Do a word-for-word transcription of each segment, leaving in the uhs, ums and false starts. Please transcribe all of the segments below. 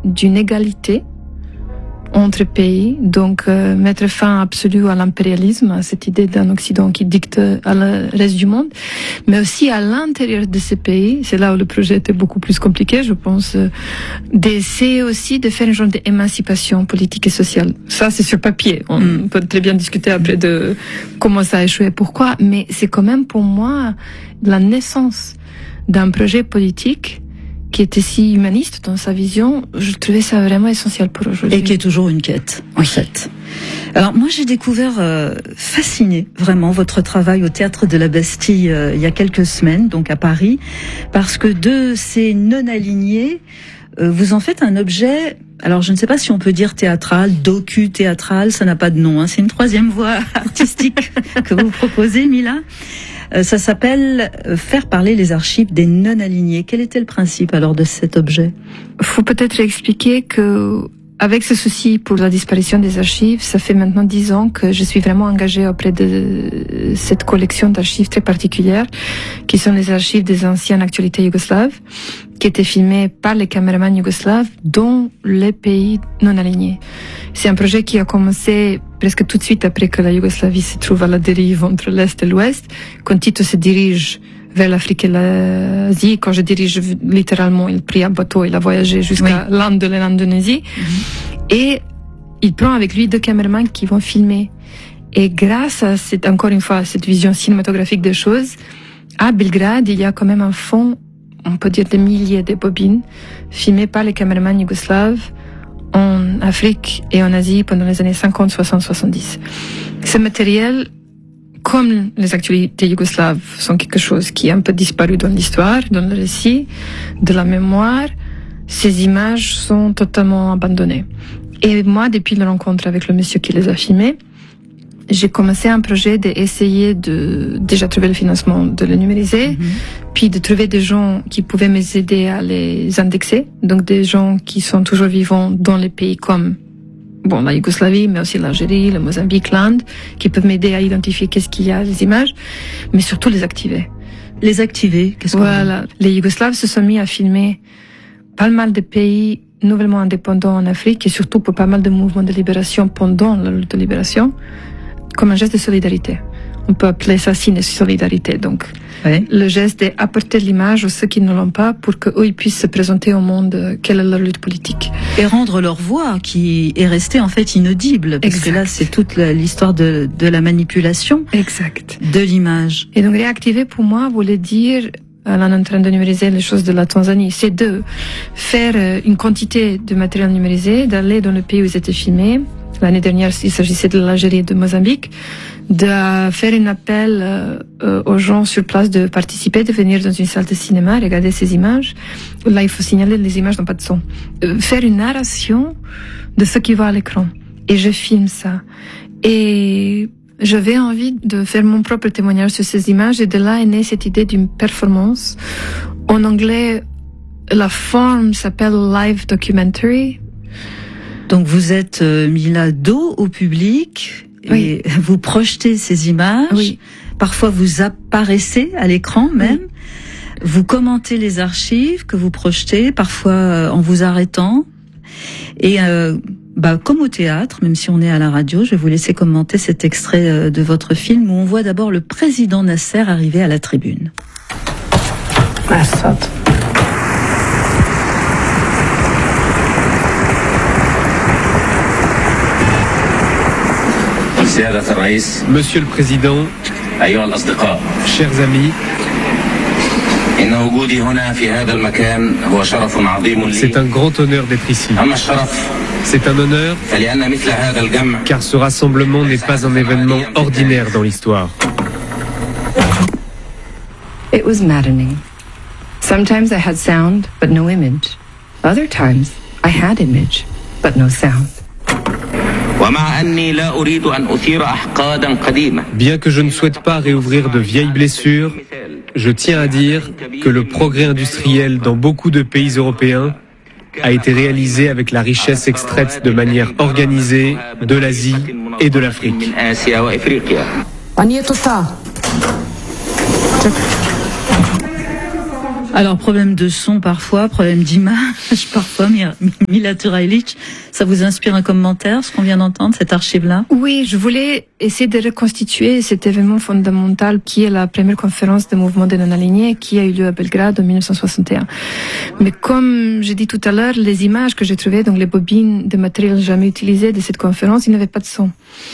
d'une égalité entre pays, donc euh, mettre fin absolu à l'impérialisme, à cette idée d'un Occident qui dicte à le reste du monde, mais aussi à l'intérieur de ces pays, c'est là où le projet était beaucoup plus compliqué, je pense, euh, d'essayer aussi de faire un genre d'émancipation politique et sociale. Ça, c'est sur papier. On mm. peut très bien discuter après de comment ça a échoué, pourquoi, mais c'est quand même pour moi la naissance d'un projet politique qui était si humaniste dans sa vision. Je trouvais ça vraiment essentiel pour aujourd'hui. Et qui est toujours une quête, en oui. fait. Alors moi, j'ai découvert, euh, fasciné vraiment, votre travail au Théâtre de la Bastille euh, il y a quelques semaines, donc à Paris, parce que de ces non-alignés, euh, vous en faites un objet, alors je ne sais pas si on peut dire théâtral, docu-théâtral, ça n'a pas de nom, hein, c'est une troisième voie artistique que vous proposez, Mila. Euh, ça s'appelle « Faire parler les archives des non-alignés ». Quel était le principe alors de cet objet ? Il faut peut-être expliquer que, avec ce souci pour la disparition des archives, ça fait maintenant dix ans que je suis vraiment engagée auprès de cette collection d'archives très particulières, qui sont les archives des anciennes actualités yougoslaves, qui étaient filmées par les caméramans yougoslaves dans les pays non alignés. C'est un projet qui a commencé presque tout de suite après que la Yougoslavie se trouve à la dérive entre l'Est et l'Ouest, quand Tito se dirige vers l'Afrique et l'Asie. Quand je dirige littéralement, il prit un bateau, il a voyagé jusqu'à oui. l'Inde et l'Indonésie. Mm-hmm. Et il prend avec lui deux caméramans qui vont filmer. Et grâce à cette, encore une fois, cette vision cinématographique des choses, à Belgrade, il y a quand même un fond, on peut dire des milliers de bobines, filmées par les caméramans yougoslaves en Afrique et en Asie pendant les années cinquante, soixante, soixante-dix. Ce matériel, comme les actualités yougoslaves, sont quelque chose qui est un peu disparu dans l'histoire, dans le récit, de la mémoire. Ces images sont totalement abandonnées. Et moi, depuis la rencontre avec le monsieur qui les a filmées, j'ai commencé un projet d'essayer de déjà trouver le financement de les numériser, mmh. puis de trouver des gens qui pouvaient m'aider à les indexer, donc des gens qui sont toujours vivants dans les pays comme bon la Yougoslavie, mais aussi l'Algérie, le Mozambique, l'Inde, qui peuvent m'aider à identifier qu'est-ce qu'il y a les images, mais surtout les activer. Les activer, qu'est-ce qu'on Voilà, dit ? Les Yougoslaves se sont mis à filmer pas mal de pays nouvellement indépendants en Afrique et surtout pour pas mal de mouvements de libération pendant la lutte de libération, comme un geste de solidarité. On peut appeler ça ciné-solidarité. Donc, oui. le geste d'apporter l'image à ceux qui ne l'ont pas pour qu'eux ils puissent se présenter au monde euh, quelle est leur lutte politique. Et rendre leur voix qui est restée en fait inaudible. Parce exact. Que là, c'est toute la, l'histoire de, de la manipulation exact. De l'image. Et donc, réactiver pour moi voulait dire, là, on est en train de numériser les choses de la Tanzanie, c'est de faire une quantité de matériel numérisé, d'aller dans le pays où ils étaient filmés. L'année dernière, il s'agissait de l'Algérie et de Mozambique, de faire un appel euh, aux gens sur place de participer, de venir dans une salle de cinéma, regarder ces images. Là, il faut signaler, les images n'ont pas de son. Euh, faire une narration de ce qui va à l'écran. Et je filme ça. Et j'avais envie de faire mon propre témoignage sur ces images, et de là est née cette idée d'une performance. En anglais, la forme s'appelle live documentary. Donc vous êtes euh, mis là dos au public et oui. vous projetez ces images. Oui. Parfois vous apparaissez à l'écran même. Oui. Vous commentez les archives que vous projetez, parfois euh, en vous arrêtant. Et euh, bah, comme au théâtre, même si on est à la radio, je vais vous laisser commenter cet extrait euh, de votre film où on voit d'abord le président Nasser arriver à la tribune. Assad. Monsieur le Président, chers amis, c'est un grand honneur d'être ici. C'est un honneur car ce rassemblement n'est pas un événement ordinaire dans l'histoire. It was maddening. Sometimes I had sound, but no image. Other times I had image, but no sound. Bien que je ne souhaite pas réouvrir de vieilles blessures, je tiens à dire que le progrès industriel dans beaucoup de pays européens a été réalisé avec la richesse extraite de manière organisée de l'Asie et de l'Afrique. Alors, problème de son parfois, problème d'image parfois, Mila Turajlić, ça vous inspire un commentaire, ce qu'on vient d'entendre, cette archive-là? Oui, je voulais essayer de reconstituer cet événement fondamental qui est la première conférence de mouvement des non-alignés qui a eu lieu à Belgrade en mille neuf cent soixante et un. Mais comme j'ai dit tout à l'heure, les images que j'ai trouvées, donc les bobines de matériel jamais utilisées de cette conférence, il n'y avait pas de son.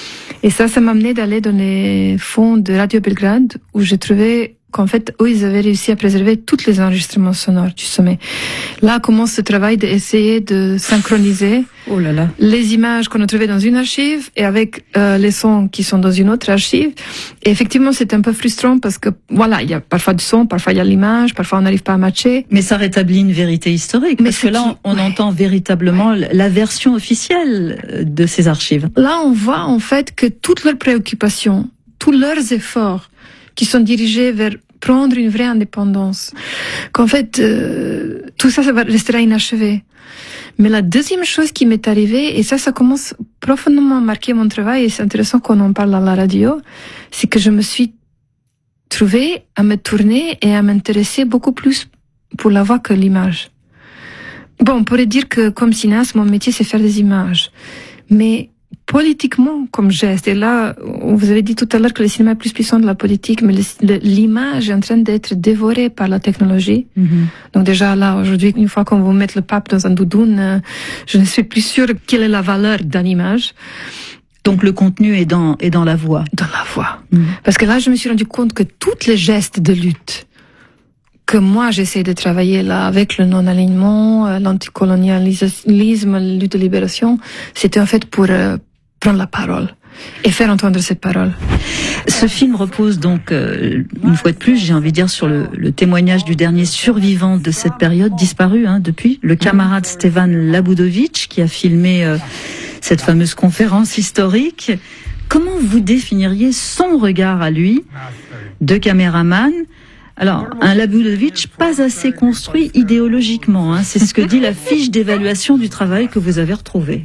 Et ça, ça m'a amené d'aller dans les fonds de Radio Belgrade où j'ai trouvé qu'en fait, eux, ils avaient réussi à préserver tous les enregistrements sonores du sommet. Là commence ce travail d'essayer de synchroniser oh là là. les images qu'on a trouvées dans une archive et avec euh, les sons qui sont dans une autre archive. Et effectivement, c'est un peu frustrant parce que, voilà, il y a parfois du son, parfois il y a l'image, parfois on n'arrive pas à matcher. Mais ça rétablit une vérité historique, Mais parce que là, qui... on ouais. entend véritablement ouais. la version officielle de ces archives. Là, on voit en fait que toutes leurs préoccupations, tous leurs efforts qui sont dirigés vers prendre une vraie indépendance, qu'en fait, euh, tout ça, ça va restera inachevé. Mais la deuxième chose qui m'est arrivée, et ça, ça commence profondément à marquer mon travail, et c'est intéressant qu'on en parle à la radio, c'est que je me suis trouvée à me tourner et à m'intéresser beaucoup plus pour la voix que l'image. Bon, on pourrait dire que comme cinéaste, mon métier, c'est faire des images. Mais politiquement, comme geste, et là, vous avez dit tout à l'heure que le cinéma est plus puissant de la politique, mais l'image est en train d'être dévorée par la technologie. Mm-hmm. Donc déjà là, aujourd'hui, une fois qu'on vous met le pape dans un doudoune, je ne suis plus sûre quelle est la valeur d'une image. Donc le contenu est dans, est dans la voix. Dans la voix. Mm-hmm. Parce que là, je me suis rendu compte que tous les gestes de lutte que moi j'essaie de travailler là avec le non-alignement, l'anticolonialisme, la lutte de libération, c'était en fait pour euh, prendre la parole et faire entendre cette parole. Ce film repose donc, euh, une fois de plus, j'ai envie de dire, sur le, le témoignage du dernier survivant de cette période, disparu hein, depuis, le camarade Stevan Labudović, qui a filmé euh, cette fameuse conférence historique. Comment vous définiriez son regard à lui, de caméraman? Alors, un Labudović pas assez construit idéologiquement, hein, c'est ce que dit la fiche d'évaluation du travail que vous avez retrouvé.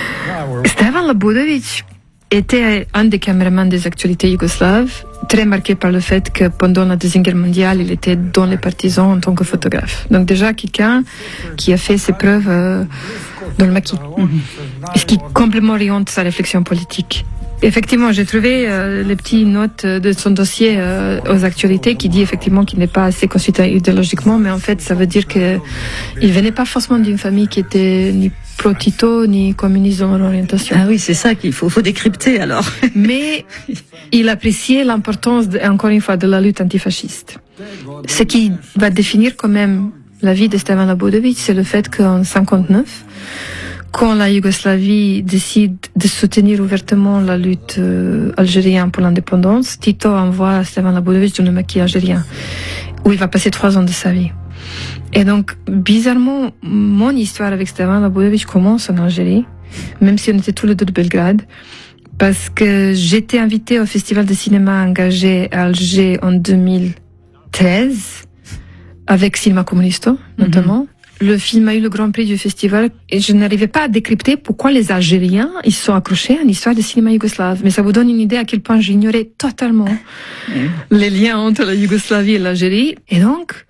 Stevan Labudović était un des caméramans des actualités yougoslaves, très marqué par le fait que pendant la Deuxième Guerre mondiale, il était dans les partisans en tant que photographe. Donc déjà quelqu'un qui a fait ses preuves euh, dans le maquis. Mm-hmm. Ce qui complètement oriente sa réflexion politique. Effectivement, j'ai trouvé euh, les petites notes de son dossier euh, aux actualités qui dit effectivement qu'il n'est pas assez construit idéologiquement, mais en fait, ça veut dire que il venait pas forcément d'une famille qui était ni pro-Tito ni communiste dans l'orientation. Ah oui, c'est ça qu'il faut, faut décrypter alors. Mais il appréciait l'importance, de, encore une fois, de la lutte antifasciste. Ce qui va définir quand même la vie de Stevan Labudović, c'est le fait qu'en cinquante-neuf, quand la Yougoslavie décide de soutenir ouvertement la lutte euh, algérienne pour l'indépendance, Tito envoie Stevan Labudović dans le maquis algérien, où il va passer trois ans de sa vie. Et donc, bizarrement, mon histoire avec Stevan Labudović commence en Algérie, même si on était tous les deux de Belgrade, parce que j'étais invitée au festival de cinéma engagé à Alger en deux mille treize, avec Cinema Comunisto, notamment. Mm-hmm. Le film a eu le grand prix du festival et je n'arrivais pas à décrypter pourquoi les Algériens ils se sont accrochés à une histoire de cinéma yougoslave. Mais ça vous donne une idée à quel point j'ignorais totalement mmh. les liens entre la Yougoslavie et l'Algérie. Et donc,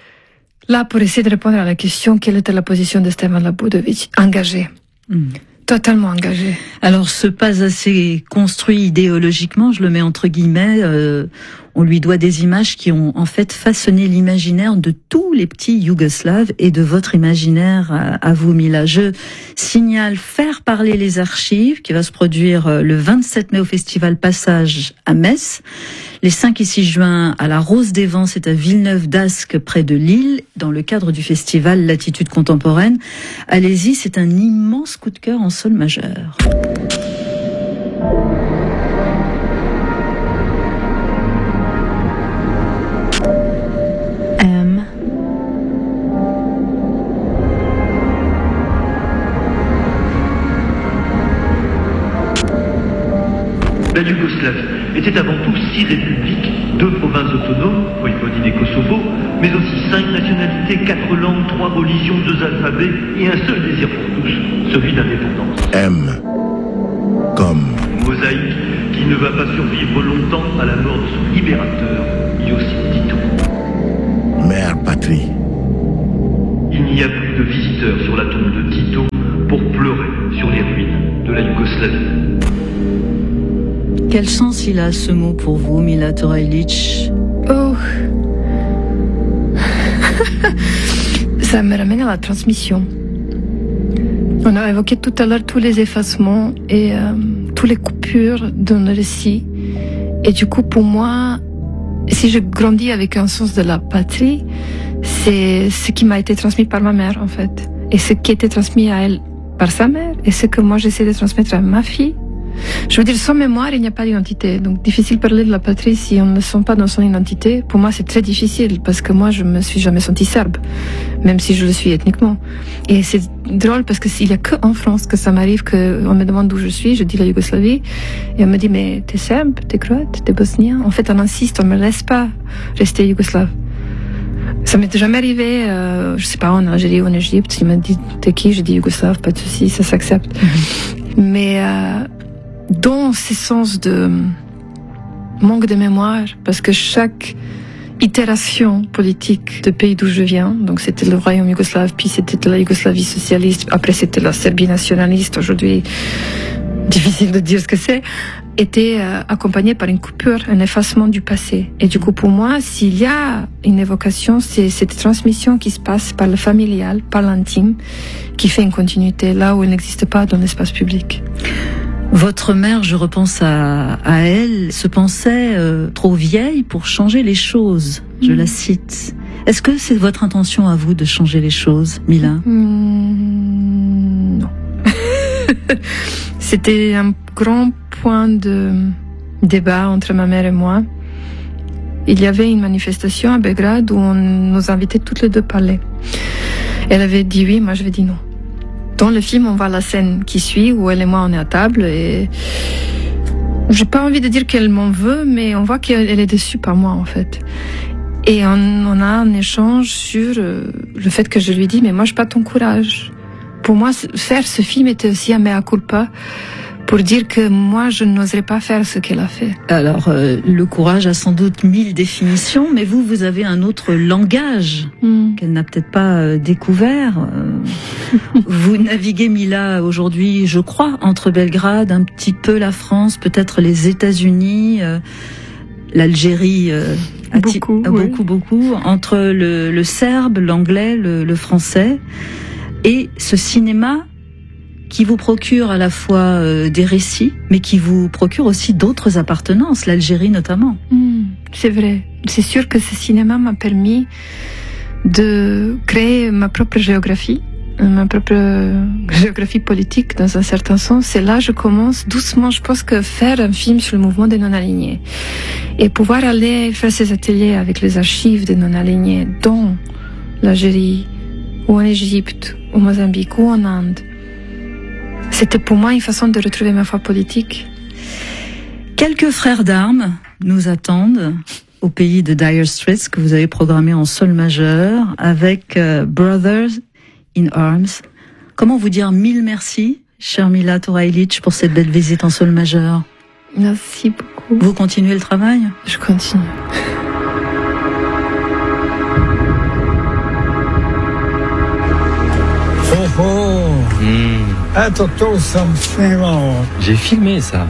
là, pour essayer de répondre à la question, quelle était la position de Stevan Labudović? Engagé. Mmh. Totalement engagé. Alors, ce pas assez construit idéologiquement, je le mets entre guillemets, euh, on lui doit des images qui ont en fait façonné l'imaginaire de tous les petits Yougoslaves et de votre imaginaire à, à vous, Mila. Je signale Faire parler les archives, qui va se produire le vingt-sept mai au Festival Passage à Metz. Les cinq et six juin à la Rose des Vents, c'est à Villeneuve-d'Ascq, près de Lille, dans le cadre du festival Latitude Contemporaine. Allez-y, c'est un immense coup de cœur en sol majeur. M. La Yougoslavie était avant tout six républiques, deux provinces autonomes, Voïvodine et Kosovo, mais aussi cinq nationalités, quatre langues, trois religions, deux alphabets et un seul désir pour tous, celui d'indépendance. M. Comme Mosaïque qui ne va pas survivre longtemps à la mort de son libérateur, Iosif Tito. Mère patrie. il n'y a plus de visiteurs sur la tombe de Tito pour pleurer sur les ruines de la Yougoslavie. Quel sens il a ce mot pour vous, Mila Torailić? Oh. Ça me ramène à la transmission. On a évoqué tout à l'heure tous les effacements et euh, toutes les coupures dans le récit. Et du coup, pour moi, si je grandis avec un sens de la patrie, c'est ce qui m'a été transmis par ma mère, en fait. Et ce qui était transmis à elle par sa mère, et ce que moi j'essaie de transmettre à ma fille. Je veux dire, sans mémoire, il n'y a pas d'identité. Donc, difficile de parler de la patrie si on ne sent pas dans son identité. Pour moi, c'est très difficile parce que moi, je me suis jamais sentie serbe, même si je le suis ethniquement. Et c'est drôle parce que s'il y a que en France que ça m'arrive qu'on me demande d'où je suis, je dis la Yougoslavie, et on me dit, mais t'es serbe, t'es croate, t'es bosnien. En fait, on insiste, on me laisse pas rester yougoslave. Ça m'est jamais arrivé, euh, je sais pas, en Algérie ou en Égypte, il m'a dit, t'es qui? J'ai dit yougoslave, pas de souci, ça s'accepte. Mm-hmm. Mais, euh, dans ce sens de manque de mémoire, parce que chaque itération politique du pays d'où je viens, donc c'était le royaume yougoslave, puis c'était la Yougoslavie socialiste, après c'était la Serbie nationaliste, aujourd'hui difficile de dire ce que c'est, était euh, accompagnée par une coupure, un effacement du passé. Et du coup, pour moi, s'il y a une évocation, c'est cette transmission qui se passe par le familial, par l'intime, qui fait une continuité là où elle n'existe pas dans l'espace public. Votre mère, je repense à, à elle, se pensait euh, trop vieille pour changer les choses. Je mmh. la cite. Est-ce que c'est votre intention à vous de changer les choses, Mila? mmh, Non. C'était un grand point de débat entre ma mère et moi. Il y avait une manifestation à Belgrade où on nous invitait toutes les deux à parler. Elle avait dit oui, moi j'avais dit non. Dans le film, on voit la scène qui suit où elle et moi on est à table et j'ai pas envie de dire qu'elle m'en veut, mais on voit qu'elle est déçue par moi en fait. Et on, on a un échange sur le fait que je lui dis mais moi j'ai pas ton courage. Pour moi, faire ce film était aussi un mea culpa pour dire que moi je n'oserais pas faire ce qu'elle a fait. Alors euh, le courage a sans doute mille définitions, mais vous, vous avez un autre langage mm. qu'elle n'a peut-être pas euh, découvert. Euh, vous naviguez, Mila, aujourd'hui, je crois, entre Belgrade, un petit peu la France, peut-être les États-Unis, euh, l'Algérie, euh, beaucoup, atti- oui. beaucoup, beaucoup, entre le, le serbe, l'anglais, le, le français, et ce cinéma qui vous procure à la fois euh, des récits, mais qui vous procure aussi d'autres appartenances, l'Algérie notamment. Mmh, c'est vrai. C'est sûr que ce cinéma m'a permis de créer ma propre géographie, ma propre géographie politique dans un certain sens. Et là, je commence doucement, je pense que faire un film sur le mouvement des non-alignés et pouvoir aller faire ces ateliers avec les archives des non-alignés dans l'Algérie, ou en Égypte, au Mozambique, ou en Inde, c'était pour moi une façon de retrouver ma foi politique. Quelques frères d'armes nous attendent au pays de Dire Straits que vous avez programmé en sol majeur avec uh, Brothers in Arms. Comment vous dire mille merci, chère Mila Torailić, pour cette belle visite en sol majeur? Merci beaucoup. Vous continuez le travail? Je continue. Oh oh. Mm. Eto tu sam snimao. J'ai filmé ça.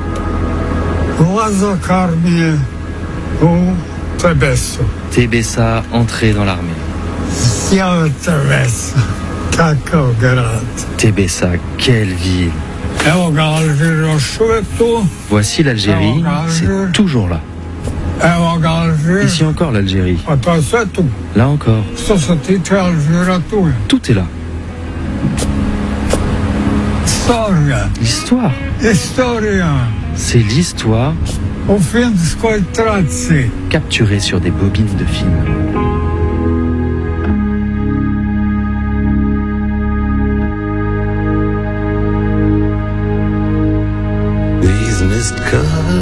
Ulazak armije u Tebesu. Tebesa entré dans l'armée. Sjava Tebesa. Kakav grad. Tebesa, quelle ville. Evo ga Alžir još uvek tu. Voici l'Algérie, c'est toujours là. Evo ga Alžir. Ici encore l'Algérie. A to je sve tu. Là encore. Što se tiče Alžira tu je. Tout est là. Istorija. L'histoire. Istorija. C'est l'histoire U filmskoj traci. capturée sur des bobines de film. These missed colors